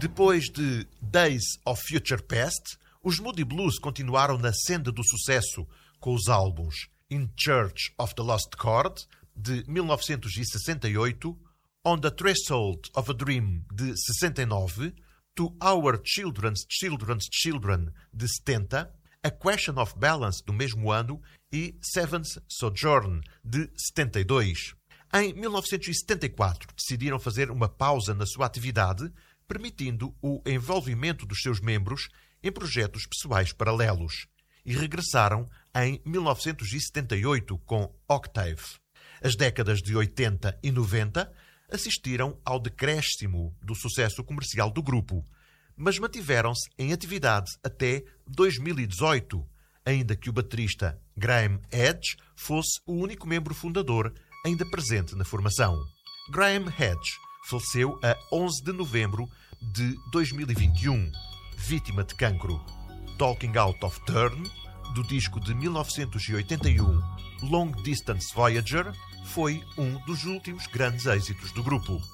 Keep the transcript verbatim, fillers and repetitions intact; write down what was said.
Depois de Days of Future Past, os Moody Blues continuaram na senda do sucesso com os álbuns In Search of the Lost Chord, de mil novecentos e sessenta e oito, On the Threshold of a Dream, de sessenta e nove, To Our Children's Children's Children, de setenta, A Question of Balance, do mesmo ano, e Seventh Sojourn, de setenta e dois. Em mil novecentos e setenta e quatro, decidiram fazer uma pausa na sua atividade, permitindo o envolvimento dos seus membros em projetos pessoais paralelos, e regressaram em mil novecentos e setenta e oito com Octave. As décadas de oitenta e noventa assistiram ao decréscimo do sucesso comercial do grupo, mas mantiveram-se em atividade até dois mil e dezoito, ainda que o baterista Graeme Edge fosse o único membro fundador ainda presente na formação. Graeme Edge faleceu a onze de novembro de dois mil e vinte e um, vítima de cancro. Talking Out of Turn, do disco de mil novecentos e oitenta e um Long Distance Voyager, foi um dos últimos grandes êxitos do grupo.